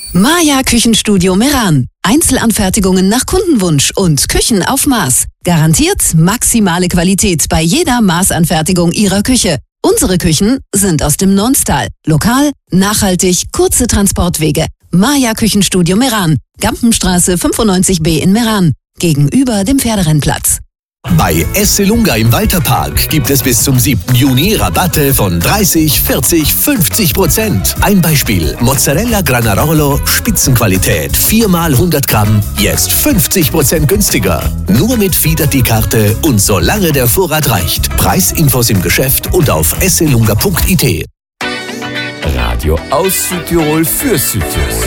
Maya Küchenstudio Meran. Einzelanfertigungen nach Kundenwunsch und Küchen auf Maß. Garantiert maximale Qualität bei jeder Maßanfertigung Ihrer Küche. Unsere Küchen sind aus dem Nonstal. Lokal, nachhaltig, kurze Transportwege. Maya Küchenstudio Meran. Gampenstraße 95b in Meran. Gegenüber dem Pferderennplatz. Bei Esselunga im Walterpark gibt es bis zum 7. Juni Rabatte von 30, 40, 50%. Ein Beispiel: Mozzarella Granarolo, Spitzenqualität, 4 mal 100 Gramm, jetzt 50% günstiger. Nur mit Fiat-Karte und solange der Vorrat reicht. Preisinfos im Geschäft und auf esselunga.it. Radio aus Südtirol für Südtirol.